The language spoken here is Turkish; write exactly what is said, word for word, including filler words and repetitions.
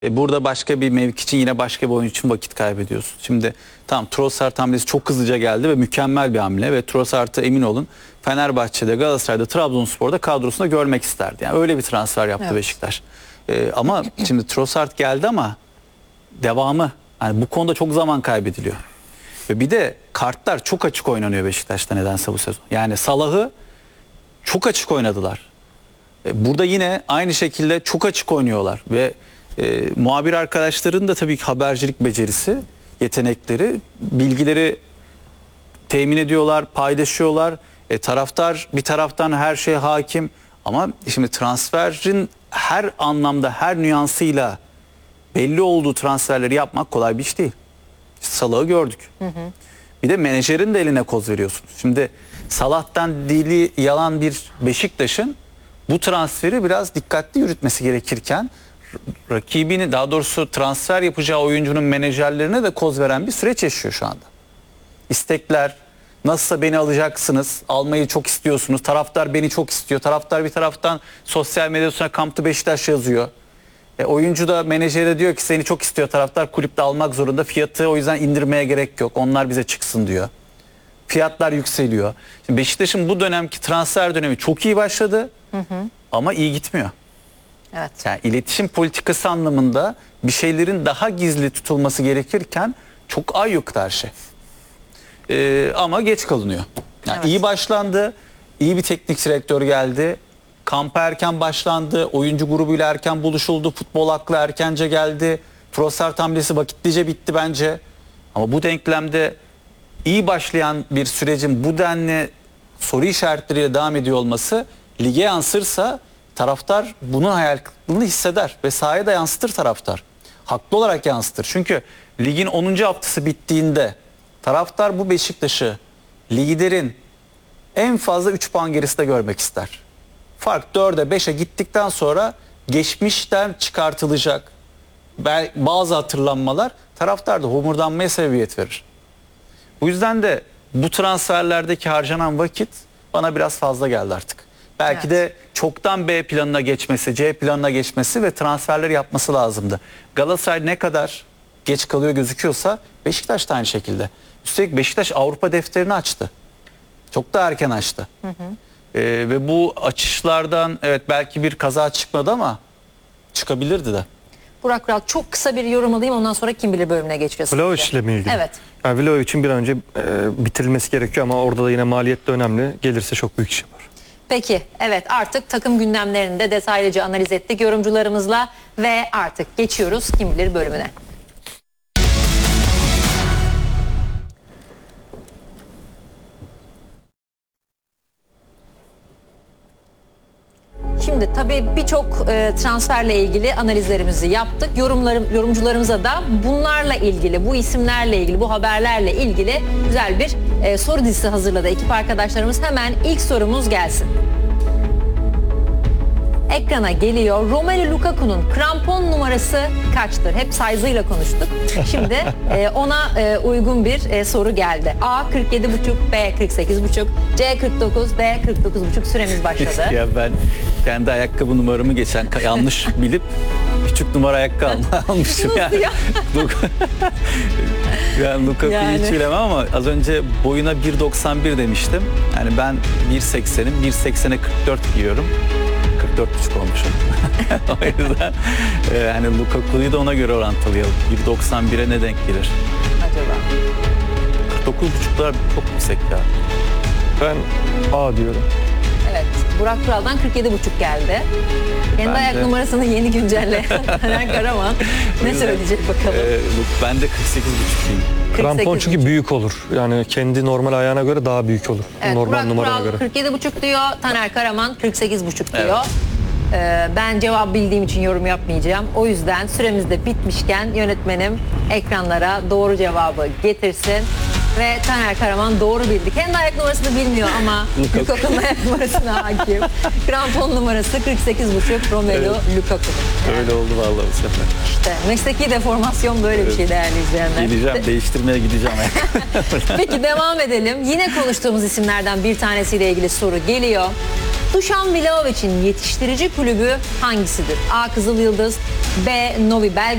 E burada başka bir mevki için yine başka bir oyun için vakit kaybediyorsun. Şimdi tamam, Trossard hamlesi çok hızlıca geldi ve mükemmel bir hamle ve Trossard'ı emin olun Fenerbahçe'de, Galatasaray'da, Trabzonspor'da kadrosunda görmek isterdi. Yani öyle bir transfer yaptı evet. Beşiktaş. E, ama şimdi Trossard geldi ama devamı, yani bu konuda çok zaman kaybediliyor. Ve bir de kartlar çok açık oynanıyor Beşiktaş'ta nedense bu sezon. Yani Salah'ı çok açık oynadılar. E, burada yine aynı şekilde çok açık oynuyorlar ve E, muhabir arkadaşların da tabii ki habercilik becerisi, yetenekleri, bilgileri temin ediyorlar, paylaşıyorlar. E, taraftar bir taraftan her şeye hakim ama şimdi transferin her anlamda, her nüansıyla belli olduğu transferleri yapmak kolay bir iş değil. Salah'ı gördük. Hı hı. Bir de menajerin de eline koz veriyorsunuz. Şimdi Salah'tan dili yalan bir Beşiktaş'ın bu transferi biraz dikkatli yürütmesi gerekirken rakibini, daha doğrusu transfer yapacağı oyuncunun menajerlerine de koz veren bir süreç yaşıyor şu anda. İstekler, nasılsa beni alacaksınız, almayı çok istiyorsunuz, taraftar beni çok istiyor, taraftar bir taraftan sosyal medyasına Come to Beşiktaş yazıyor. E, oyuncu da menajere diyor ki seni çok istiyor taraftar, kulüpte almak zorunda, fiyatı o yüzden indirmeye gerek yok, onlar bize çıksın diyor. Fiyatlar yükseliyor. Şimdi Beşiktaş'ın bu dönemki transfer dönemi çok iyi başladı hı hı. ama iyi gitmiyor. Evet. Yani iletişim politikası anlamında bir şeylerin daha gizli tutulması gerekirken çok ayyuktı her şey. Ee, ama geç kalınıyor. Yani evet. iyi başlandı, iyi bir teknik direktör geldi, kampa erken başlandı, oyuncu grubuyla erken buluşuldu, futbol aklı erkence geldi, Trossard hamlesi vakitlice bitti bence. Ama bu denklemde iyi başlayan bir sürecin bu denli soru işaretleriyle devam ediyor olması lige yansırsa taraftar bunun hayal kırıklığını hisseder ve sahaya da yansıtır taraftar. Haklı olarak yansıtır. Çünkü ligin onuncu haftası bittiğinde taraftar bu Beşiktaş'ı liderin en fazla üç puan gerisinde görmek ister. Fark dörde beşe gittikten sonra geçmişten çıkartılacak bazı hatırlanmalar taraftar da homurdanmaya sebebiyet verir. Bu yüzden de bu transferlerdeki harcanan vakit bana biraz fazla geldi artık. Belki evet. de çoktan B planına geçmesi, C planına geçmesi ve transferleri yapması lazımdı. Galatasaray ne kadar geç kalıyor gözüküyorsa Beşiktaş da aynı şekilde. Üstelik Beşiktaş Avrupa defterini açtı. Çok da erken açtı. Hı hı. Ee, ve bu açışlardan evet belki bir kaza çıkmadı ama çıkabilirdi de. Burak Kural, çok kısa bir yorum alayım, ondan sonra kim bilir bölümüne geçeceğiz. Vlahovic ile mi ilgili? Evet. Yani Vlahovic'in bir an önce e, bitirilmesi gerekiyor ama orada da yine maliyet de önemli. Gelirse çok büyük iş yapar. Peki, evet, artık takım gündemlerini de detaylıca analiz ettik yorumcularımızla ve artık geçiyoruz kim bilir bölümüne. Şimdi tabii birçok e, transferle ilgili analizlerimizi yaptık. Yorumlarım, yorumcularımıza da bunlarla ilgili, bu isimlerle ilgili, bu haberlerle ilgili güzel bir e, soru dizisi hazırladı ekip arkadaşlarımız. Hemen ilk sorumuz gelsin. Ekrana geliyor. Romelu Lukaku'nun krampon numarası kaçtır? Hep size'ıyla konuştuk. Şimdi e, ona e, uygun bir e, soru geldi. A kırk yedi buçuk, B kırk sekiz buçuk, C kırk dokuz, D kırk dokuz buçuk. Süremiz başladı. Ya ben kendi ayakkabı numaramı geçen yanlış bilip küçük numara ayakkabı almışım. Nasıl ya? Yani Lukaku'yu yani hiç bilemem ama az önce boyuna bir doksan bir demiştim. Yani ben bir seksenim, bir seksene kırk dört giyiyorum. kırk dört buçuk olmuşum. O yüzden e, hani Lukaku'yu da ona göre orantılayalım. bir doksan bire ne denk gelir? Acaba? kırk dokuz buçuklar çok yüksek ya. Ben A diyorum. Evet. Burak Kural'dan kırk yedi buçuk geldi. Kendi ayak de numarasını yeni güncelleyen Taner Karaman ne söyleyecek bakalım. E, ben de kırk sekiz buçuk diyeyim. Krampon çünkü büyük olur. Yani kendi normal ayağına göre daha büyük olur. Evet, normal Burak numarana Kural göre. kırk yedi buçuk diyor. Taner Karaman kırk sekiz buçuk diyor. Evet. Ee, ben cevap bildiğim için yorum yapmayacağım. O yüzden süremiz de bitmişken yönetmenim ekranlara doğru cevabı getirsin. Ve Taner Karaman doğru bildi. Kendi ayak numarasını bilmiyor ama Lukaku. Lukaku'nun ayak numarasına hakim. Krampon numarası kırk sekiz buçuk Romelu Lukaku'nun. Öyle oldu vallahi bu sefer. İşte mesleki deformasyon böyle bir şey değerli izleyenler. Gideceğim, değiştirmeye gideceğim. Peki devam edelim. Yine konuştuğumuz isimlerden bir tanesiyle ilgili soru geliyor. Dušan Vlahovic'in yetiştirici kulübü hangisidir? A. Kızıl Yıldız, B. Novi Belgrad,